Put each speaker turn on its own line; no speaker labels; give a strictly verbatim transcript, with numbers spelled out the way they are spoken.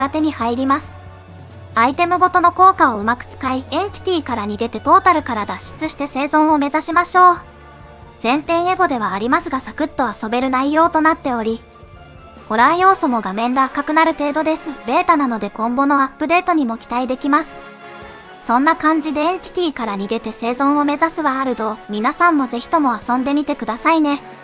が手に入ります。アイテムごとの効果をうまく使い、エンティティから逃げてポータルから脱出して生存を目指しましょう。前編エゴではありますがサクッと遊べる内容となっており、ホラー要素も画面が赤くなる程度です。ベータなので今後のアップデートにも期待できます。そんな感じでエンティティから逃げて生存を目指すワールド、皆さんもぜひとも遊んでみてくださいね。